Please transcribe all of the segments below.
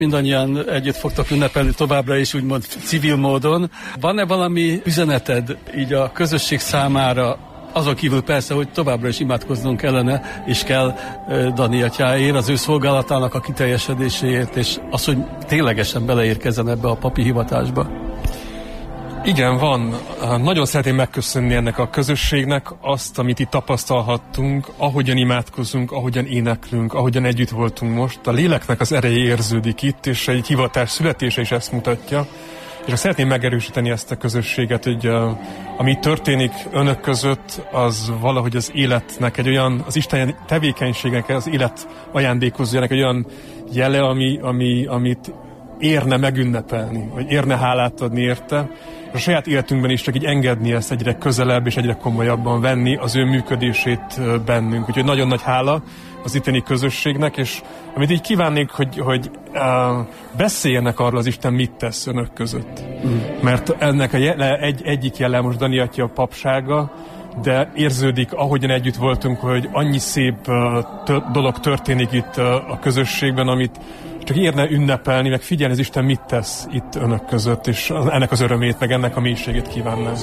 mindannyian együtt fogtok ünnepelni továbbra is, úgymond civil módon. Van-e valami üzeneted így a közösség számára, azon kívül persze, hogy továbbra is imádkoznunk kellene, és kell Dani atyáért, az ő szolgálatának a kiteljesedéséért, és az, hogy ténylegesen beleérkezzen ebbe a papi hivatásba? Igen, van. Nagyon szeretném megköszönni ennek a közösségnek azt, amit itt tapasztalhattunk, ahogyan imádkozunk, ahogyan éneklünk, ahogyan együtt voltunk most. A léleknek az ereje érződik itt, és egy hivatás születése is ezt mutatja. És szeretném megerősíteni ezt a közösséget, hogy ami amit történik önök között, az valahogy az életnek egy olyan, az Isten tevékenységnek, az élet ajándékozójának egy olyan jele, amit érne megünnepelni, vagy érne hálát adni érte, és a saját életünkben is csak így engedni ezt egyre közelebb és egyre komolyabban venni az ő működését bennünk. Úgyhogy nagyon nagy hála az itteni közösségnek, és amit így kívánnék, hogy beszéljenek arról az Isten mit tesz önök között. Mert ennek egyik jele most Dani atya papsága, de érződik, ahogyan együtt voltunk, hogy annyi szép dolog történik itt a közösségben, amit csak érne ünnepelni, meg figyelni, az Isten mit tesz itt önök között, és ennek az örömét, meg ennek a mélységét kívánnám.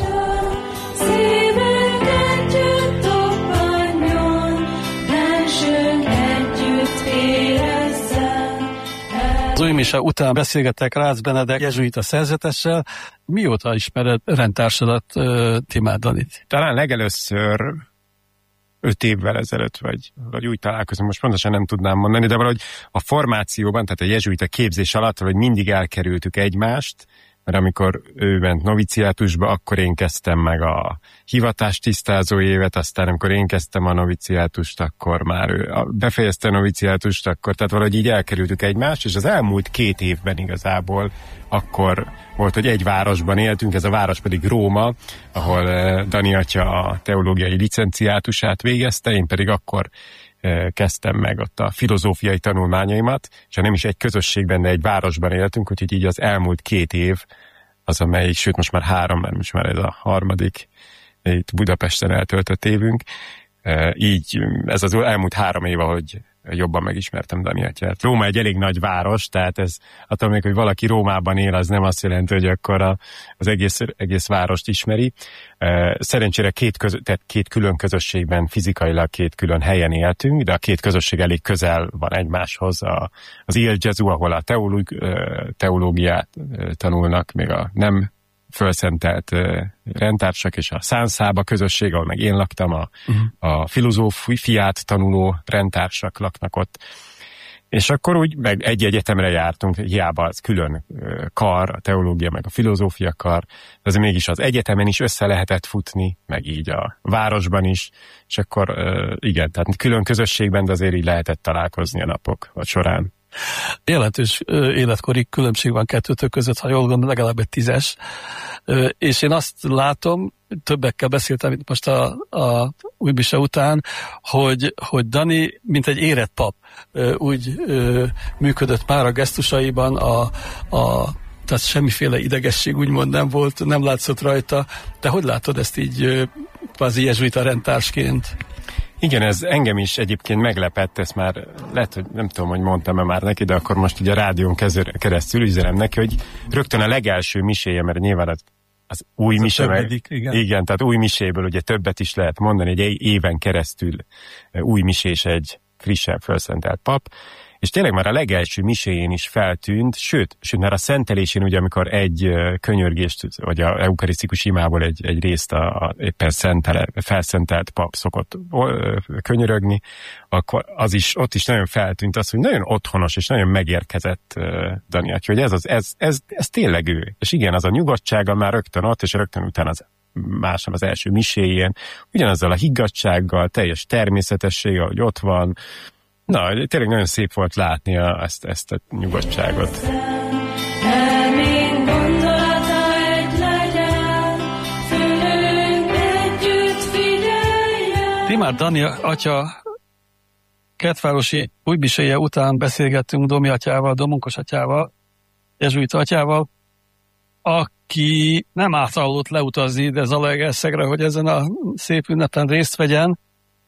Az új mise után beszélgettek Rácz Benedek jezsuita szerzetessel. Mióta ismered rendtársadat, Timár Danit? Talán legelőször 5 évvel ezelőtt, vagy úgy találkozom, most pontosan nem tudnám mondani, de valahogy a formációban, tehát a jezsuita képzés alatt, hogy mindig elkerültük egymást, mert amikor ő ment noviciátusba, akkor én kezdtem meg a hivatástisztázó évet, aztán amikor én kezdtem a noviciátust, akkor már ő befejezte a noviciátust, akkor tehát valahogy így elkerültük egymást, és az elmúlt 2 évben igazából akkor volt, hogy egy városban éltünk, ez a város pedig Róma, ahol Dani atya a teológiai licenciátusát végezte, én pedig akkor kezdtem meg ott a filozófiai tanulmányaimat, és nem is egy közösségben, de egy városban éltünk, úgyhogy így az elmúlt 2 év az, amelyik, sőt most már 3, mert most már ez a 3. itt Budapesten eltöltött évünk. Így ez az elmúlt 3 év, ahogy jobban megismertem Dani atyát. Róma egy elég nagy város, tehát ez attól még, hogy valaki Rómában él, az nem azt jelenti, hogy akkor az egész várost ismeri. Szerencsére két külön közösségben, fizikailag 2 külön helyen éltünk, de a 2 közösség elég közel van egymáshoz. Az Il Gesù, ahol a teológiát tanulnak, még a nem fölszentelt rendtársak, és a Szánszába közösség, ahol meg én laktam, a filozófiát tanuló rendtársak laknak ott. És akkor úgy meg egy egyetemre jártunk, hiába az külön kar, a teológia meg a filozófia kar, de azért mégis az egyetemen is össze lehetett futni, meg így a városban is, és akkor igen, tehát külön közösségben, de azért így lehetett találkozni a napok során. Jelentős életkori különbség van 2 között, ha jól gondolom, legalább egy 10-es. És én azt látom, többekkel beszéltem itt most a új mise után, hogy Dani, mint egy érett pap, úgy működött már a gesztusaiban, tehát semmiféle idegesség úgymond nem volt, nem látszott rajta. Te hogy látod ezt így kvázi jezsuita rendtársként? Igen, ez engem is egyébként meglepett, ezt már lehet, hogy nem tudom, hogy mondtam-e már neki, de akkor most ugye a rádión keresztül üzenem neki, hogy rögtön a legelső miséje, mert nyilván az új mise, igen, tehát új miséből ugye többet is lehet mondani, egy éven keresztül új misés egy frissen felszentelt pap, és tényleg már a legelső miséjén is feltűnt, sőt, már a szentelésén ugye, amikor egy könyörgést, vagy a eukarisztikus imából egy részt a éppen felszentelt pap szokott könyörögni, akkor ott is nagyon feltűnt az, hogy nagyon otthonos és nagyon megérkezett Dani atya, hogy ez tényleg ő. És igen, az a nyugodtsága már rögtön ott, és rögtön utána az első miséjén, ugyanazzal a higgadtsággal, teljes természetességgel, hogy ott van. Na, tényleg nagyon szép volt látni ezt a nyugodtságot. Timár Dani atya kertvárosi újmiséje után beszélgettünk Domi atyával, Domonkos atyával, jezsuita atyával, aki nem áthallott leutazni de Zalaegerszegre, hogy ezen a szép ünnepen részt vegyen.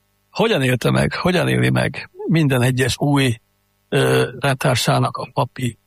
Hogyan éli meg minden egyes új rendtársának a papi